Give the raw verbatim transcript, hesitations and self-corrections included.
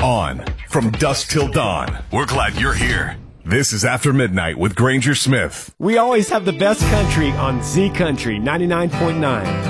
On from dusk till dawn. We're glad you're here. This is After Midnight with Granger Smith. We always have the best country on Z Country ninety-nine point nine.